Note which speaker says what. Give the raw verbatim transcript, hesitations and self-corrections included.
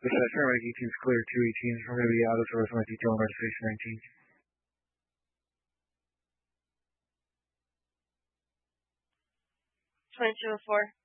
Speaker 1: This is Fairbank eighteen is clear, two eighteen. We're going to be out of service on my detail on registration nineteen.
Speaker 2: twenty-two oh four.